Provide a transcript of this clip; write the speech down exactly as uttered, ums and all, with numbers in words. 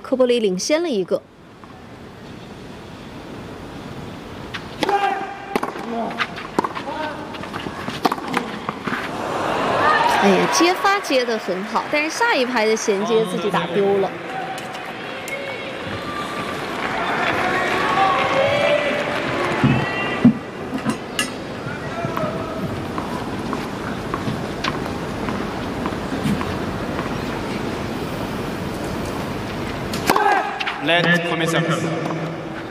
科波里领先了一个。哎呀，接发接得很好，但是下一排的衔接自己打丢了。 Let premier service.